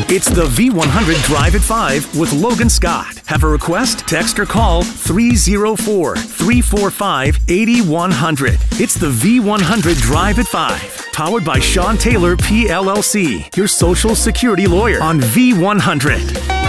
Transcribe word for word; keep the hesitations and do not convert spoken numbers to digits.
It's the V one hundred Drive at five with Logan Scott. Have a request? Text or call three oh four, three four five, eight one zero zero. It's the V one hundred Drive at five. Powered by Sean Taylor P L L C, your Social Security lawyer on V one hundred.